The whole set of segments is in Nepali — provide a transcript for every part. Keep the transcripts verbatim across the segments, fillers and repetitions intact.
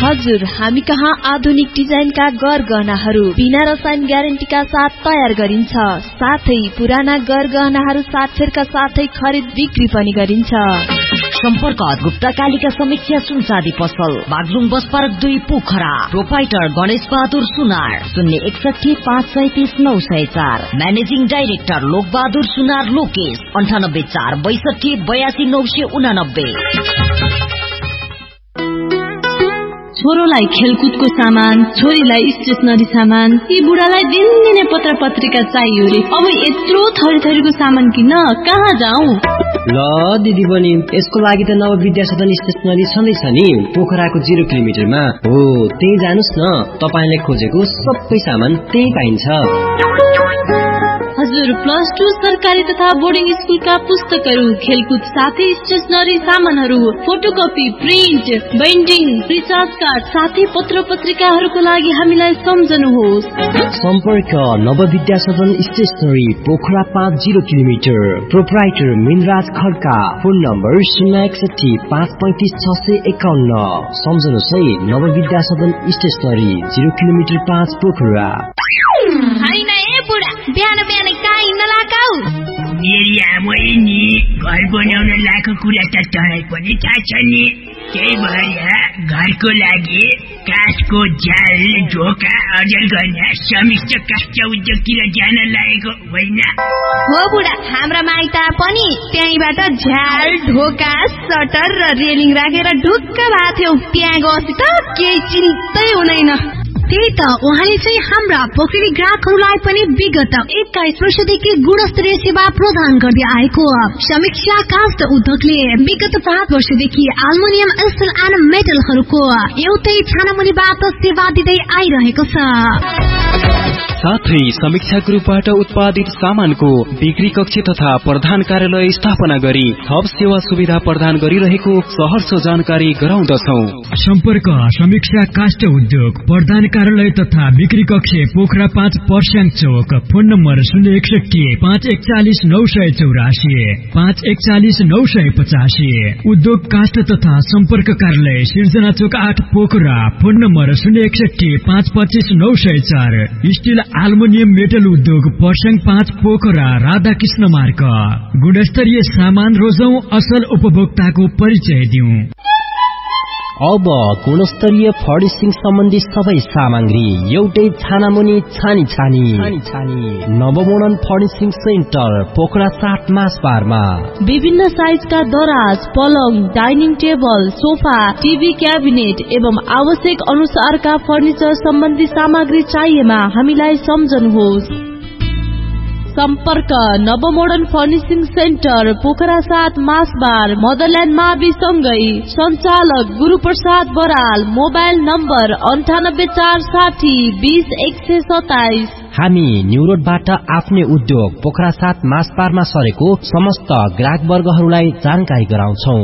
हजुर, हामी कहाँ आधुनिक डिजाइनका गरगहनाहरू बिना रसायन ग्यारेन्टीका साथ तयार गरिन्छ। साथै पुराना गरगहनाहरू साथेरका साथै खरिद बिक्री पनि गरिन्छ। सम्पर्क गुप्ता कालिका समीक्षा सुनचाँदी पसल, बागलुङ बस पार्क दुई, पोखरा। प्रोपाइटर गणेश बहादुर सुनार, शून्य एकसठी पाँच सैतिस नौ सय चार। म्यानेजिङ डाइरेक्टर लोक बहादुर सुनार लोकेश, अन्ठानब्बे चार बैसठी बयासी नौ सय उनानब्बे। छोरोलाई खेलकुदको सामान, छोरीलाई स्टेसनरी सामान, यी बुढालाई दिनदिनै पत्र पत्रिका चाहियो रे। अब यत्रो थरी थरीको सामान किन्न कहाँ जाऊ? ल दिदी बहिनी, यसको लागि त नव विद्या सदन स्टेसनरी छँदैछ नि, पोखराको जिरो किलोमिटरमा हो। त्यही जानुस् न, तपाईले खोजेको सबै सामान त्यही पाइन्छ। हजुर, प्लस टू सरकारी तथा बोर्डिङ स्कुलका पुस्तकहरू, खेलकुद साथै स्टेसनरी सामानहरू, photocopy, print, binding, recharge card साथै पत्र पत्रिकाहरूको लागि हामीलाई सम्झनुहोस्। सम्पर्क नव विद्या सदन स्टेसनरी, पोखरा पाँच zero kilometre. Proprietor Minraj Khadka, phone number शून्य एकसठी पाँच पैंतिस छ सय एकाउन्न। सम्झनुहोस् है, नव विद्या सदन स्टेसनरी, जिरो किलोमिटर पाँच, पोखरा। होइन ए बुढा, बिहान बिहान कहाँ हिँड्न लगाऊ? मेरी आमै नि घर बनाउन लाएको कुरा त तँलाई पनि थाहा छ नि। त्यही भएर घरको लागि काठको जाल, ढोका अर्जन गर्ने समिष्ट काष्ठ उद्योगतिर जान लागेको होइन हो बुढा? हाम्रा माइत पनि त्यहीबाट झ्याल, ढोका, सटर र रेलिङ राखेर ढुक्क भएको थियो। त्यहाँ गएपछि त केही चिन्तै हुँदैन। त्यही त, उहाँले चाहिँ हाम्रा पोखरी ग्राहकहरूलाई पनि विगत एक्काइस वर्षदेखि गुणस्तरीय सेवा प्रदान गर्दै आएको समीक्षा काष्ठ उद्योगले विगत पाँच वर्षदेखि एल्युमिनियम, स्टिल एन्ड मेटलहरूको एउटै छानामुनिबाट सेवा दिँदै आइरहेको छ। साथै समीक्षा ग्रुपबाट उत्पादित सामानको बिक्री कक्ष तथा प्रधान कार्यालय स्थापना गरी थप सेवा सुविधा प्रदान गरिरहेको सहर्ष जानकारी गराउँदछौ। सम्पर्क समीक्षा काष्ठ उद्योग, प्रधान कार्यालय तथा बिक्री कक्ष, पोखरा पाँच, पर्स्याङ चौक। फोन नम्बर शून्य एकसठी पाँच एकचालिस नौ सय चौरासी, पाँच एकचालिस नौ सय पचासी। उद्योग काष्ठ तथा सम्पर्क कार्यालय सिर्जना चौक आठ, पोखरा। फोन नम्बर शून्य एकसठी पाँच पच्चिस नौ सय चार। स्टिल एल्युमिनियम मेटल उद्योग, पर्स्याङ पाँच, पोखरा। राधाकृष्ण मार्ग। गुणस्तरीय सामान रोजौं, असल उपभोक्ताको परिचय दिउँ। अब गुणस्तरीय फर्निशिङ सम्बन्धी सबै सामग्री एउटै छानामुनि छानी छानी छानी छानी नवमोडर्न फर्निशिङ सेन्टर, पोखरा सात, मासबारमा। विभिन्न साइजका दराज, पलङ, dining table, sofa, TV cabinet एवं आवश्यक अनुसारका फर्निचर सम्बन्धी सामग्री चाहिएमा हामीलाई सम्झनुहोस्। सम्पर्क नवमोडर्न फर्निशिङ सेन्टर, पोखरा सात, मासबार, मदरल्यान्ड मावि सँगै। सञ्चालक गुरुप्रसाद बराल। मोबाइल नम्बर अन्ठानब्बे चार साठी बीस एक सय सताइस। हामी न्यू रोडबाट आफ्नै उद्योग पोखरा सात, मासबारमा सरेको समस्त ग्राहक वर्गहरूलाई जानकारी गराउँछौ।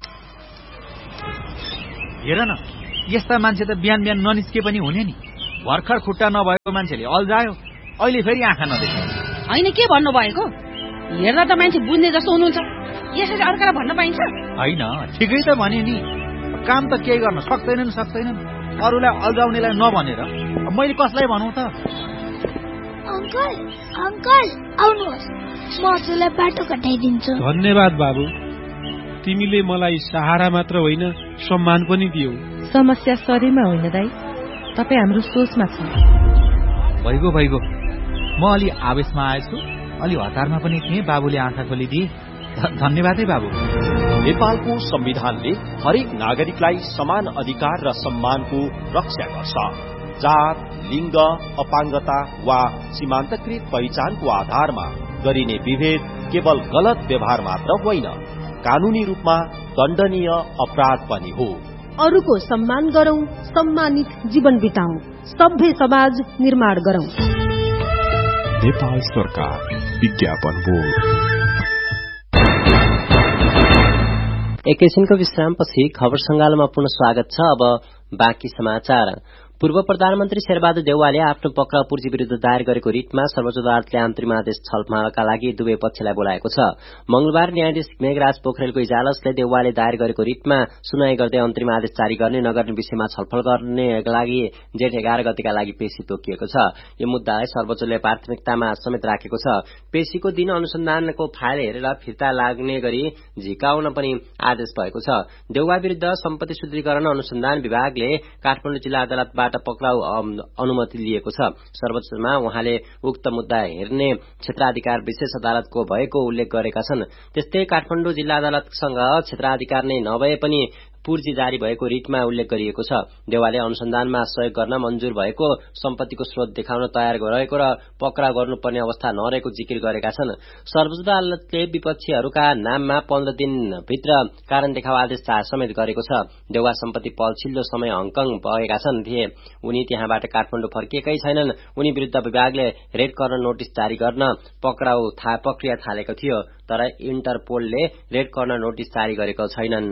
हेर न, यस्ता मान्छे त बिहान बिहान ननिस्के पनि हुने नि। भर्खर खुट्टा नभएको मान्छेले अल्झायो, अहिले फेरि आँखा नदेख्छ। होइन, के भन्नुभएको? हेर्दा त मान्छे बुझ्ने जस्तो हुनुहुन्छ, यसरी अर्कालाई भन्न पाइन्छ? होइन, ठिकै त भने नि। काम त केही गर्न सक्दैनन् सक्दैनन् अरूलाई अल्झाउनेलाई नभनेर मैले कसलाई भनौँ त? अंकल अंकल आउनुहोस्, म हजुरलाई बाटो कटाइदिन्छु। धन्यवाद बाबु, तिमीले मलाई सहारा मात्र होइन सम्मान पनि दियौ। समस्या शरीरमा होइन दाइ, तपाई हाम्रो सोचमा छ। भइगो भइगो, म अलि आवेशमा आएछु, अलि हतारमा पनि थिएँ। बाबुले आँखा खोलिदिए, धन्यवाद है बाबु। नेपालको संविधानले हरेक नागरिकलाई समान अधिकार र सम्मानको रक्षा गर्छ। जात, लिङ्ग, अपाङ्गता वा सीमान्तकृत पहिचानको आधारमा गरिने विभेद केवल गलत व्यवहार मात्र होइन, कानूनी रूपमा दण्डनीय अपराध पनि हो। अरूको सम्मान गरौं, सम्मानित जीवन बिताउँ, सभ्य समाज निर्माण गरौं। नेपाल सरकार विज्ञापन बोर्ड। एकैछिनको विश्रामपछि खबर संगालोमा पुनः स्वागत छ। अब बाँकी समाचार। पूर्व प्रधानमन्त्री शेरबहादुर देउवाले आफ्नो पक्राउ पूर्जी विरूद्ध दायर गरेको रिटमा सर्वोच्च अदालतले अन्तरिम आदेश छलफलका लागि दुवै पक्षलाई बोलाएको छ। मंगलबार न्यायाधीश मेघराज पोखरेलको इजलासले देउवाले दायर गरेको रिटमा सुनाई गर्दै अन्तरिम आदेश जारी गर्ने नगर्ने विषयमा छलफल गर्नेका लागि जेठ एघार गतेका लागि पेशी तोकिएको छ। यो मुद्दालाई सर्वोच्चले प्राथमिकतामा समेत राखेको छ। पेशीको दिन अनुसन्धानको फाइल हेरेर फिर्ता लाग्ने गरी झिकाउन पनि आदेश भएको छ। देउवा विरूद्ध सम्पत्ति शुद्धिकरण अनुसन्धान विभागले काठमाडौँ जिल्ला अदालतबाट पक्राउ अनुमति लिएको छ। सर्वोच्चमा उहाँले उक्त मुद्दा हेर्ने क्षेत्राधिकार विशेष अदालतको भएको उल्लेख गरेका छन्। त्यस्तै काठमाडौँ जिल्ला अदालतसँग क्षेत्राधिकार नै नभए पनि पूर्जी जारी भएको रिटमा उल्लेख गरिएको छ। देउवाले अनुसन्धानमा सहयोग गर्न मंजूर भएको सम्पत्तिको स्रोत देखाउन तयार रहेको र पक्राउ गर्नुपर्ने अवस्था नरहेको जिकिर गरेका छन्। सर्वोच्च अदालतले विपक्षीहरूका नाममा पन्ध्र दिनभित्र कारण देखाउ आदेश समेत गरेको छ। देउवा सम्पत्ति पछिल्लो समय हङकङ भएका छन् थिए। उनी त्यहाँबाट काठमाडौँ फर्किएकै छैनन्। उनी विरूद्ध विभागले रेड कर्नर नोटिस जारी गर्न पक्राउ था प्रक्रिया थालेको थियो, तर इन्टरपोलले रेड कर्नर नोटिस जारी गरेको छैनन्।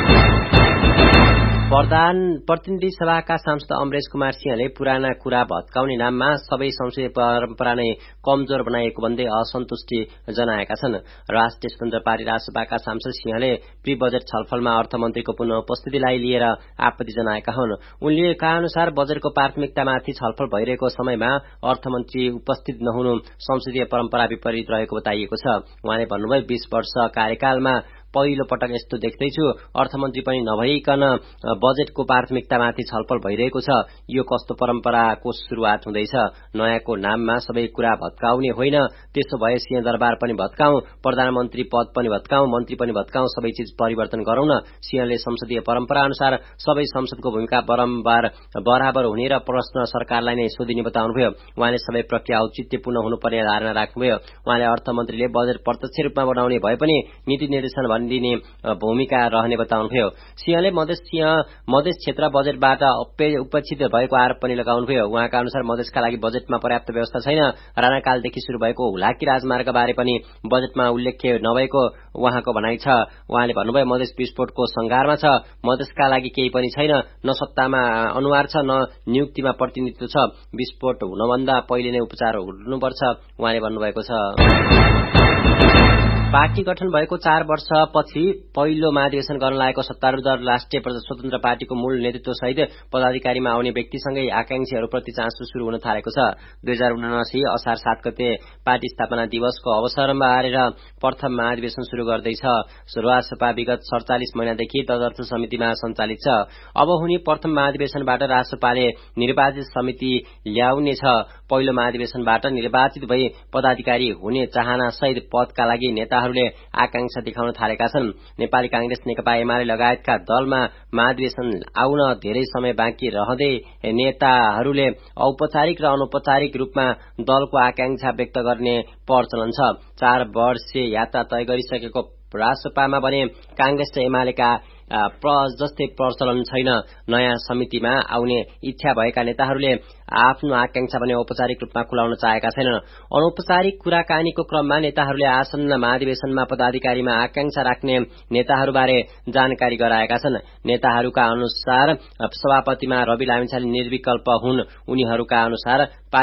प्रधान प्रतिनिधि सभाका सांसद अमरेश कुमार सिंहले पुराना कुरा भत्काउने नाममा सबै संसदीय परम्परा नै कमजोर बनाइएको भन्दै असन्तुष्टि जनाएका छन्। राष्ट्रिय स्वतन्त्र पार्टी रासपाका सांसद सिंहले प्री बजेट छलफलमा अर्थमन्त्रीको पुनः उपस्थितिलाई लिएर आपत्ति जनाएका हुन्। उनले कहा अनुसार बजेटको प्राथमिकतामाथि छलफल भइरहेको समयमा अर्थमन्त्री उपस्थित नहुनु संसदीय परम्परा विपरीत रहेको बताइएको छ। उहाँले भन्नुभयो बीस वर्ष कार्यकालमा पहिलो पटक यस्तो देख्दैछु, अर्थमन्त्री पनि नभइकन बजेटको प्राथमिकतामाथि छलफल भइरहेको छ। यो कस्तो परम्पराको शुरूआत हुँदैछ? नयाँको नाममा सबै कुरा भत्काउने होइन। त्यसो भए सिंहदरबार पनि भत्काउँ, प्रधानमन्त्री पद पनि भत्काउँ, मन्त्री पनि भत्काउँ, सबै चीज परिवर्तन गरौं न। सिंहले संसदीय परम्परा अनुसार सबै संसदको भूमिका बारम्बार बराबर हुने र प्रश्न सरकारलाई नै सोधिने बताउनुभयो। उहाँले सबै प्रक्रिया औचित्यपूर्ण हुनुपर्ने धारणा राख्नुभयो। उहाँले अर्थमन्त्रीले बजेट प्रत्यक्ष रूपमा बनाउने भए पनि नीति निर्देशन दिने भूमिका रहने बताउनुभयो। सिंहले मधेस सिंह मधेस क्षेत्र बजेटबाट उपेक्षित भएको आरोप पनि लगाउनुभयो। उहाँका अनुसार मधेसका लागि बजेटमा पर्याप्त व्यवस्था छैन। राणाकालदेखि शुरू भएको हुलाकी राजमार्ग बारे पनि बजेटमा उल्लेख नभएको उहाँको भनाइ छ। उहाँले भन्नुभयो मधेस विस्फोटको संघारमा छ। मधेसका लागि केही पनि छैन। न सत्तामा अनुहार छ, न नियुक्तिमा प्रतिनिधित्व छ। विस्फोट हुनभन्दा पहिले नै उपचार हुनुपर्छ उहाँले भन्नुभएको छ। पार्टी गठन भएको चार वर्षपछि पहिलो महाधिवेशन गर्न लागेको सत्तारूढ़ राष्ट्रिय स्वतन्त्र पार्टीको मूल नेतृत्व सहित पदाधिकारीमा आउने व्यक्तिसँगै आकांक्षीहरूप्रति चासो शुरू हुन थालेको छ। दुई हजार उनासी असार सात गते पार्टी स्थापना दिवसको अवसरमा आएर प्रथम महाधिवेशन शुरू गर्दैछ। रासपा विगत सड़चालिस महिनादेखि तदर्थ समितिमा सञ्चालित छ। अब हुने प्रथम महाधिवेशनबाट रासपाले निर्वाचित समिति ल्याउनेछ। पहिलो महाधिवेशनबाट निर्वाचित भई पदाधिकारी हुने चाहना सहित पदका लागि नेताहरूले आकांक्षा देखाउन थालेका छन्। नेपाली कांग्रेस, नेकपा एमाले लगायतका दलमा महाधिवेशन आउन धेरै समय बाँकी रहँदै नेताहरूले औपचारिक र अनौपचारिक रूपमा दलको आकांक्षा व्यक्त गर्ने प्रचलन छ। चार वर्षीय यात्रा तय गरिसकेको रासपामा भने कांग्रेस र एमालेका जस्तै प्रचलन छैन। नयाँ समितिमा आउने इच्छा भएका नेताहरूले आफ्नो आकांक्षा भने औपचारिक रूपमा खुलाउन चाहेका छैनन्। अनौपचारिक कुराकानीको क्रममा नेताहरूले आसन्न महाधिवेशनमा पदाधिकारीमा आकांक्षा राख्ने नेताहरूबारे जानकारी गराएका छन्। नेताहरूका अनुसार सभापतिमा रवि लामिछाने निर्विकल्प हुन्। उनीहरूका अनुसार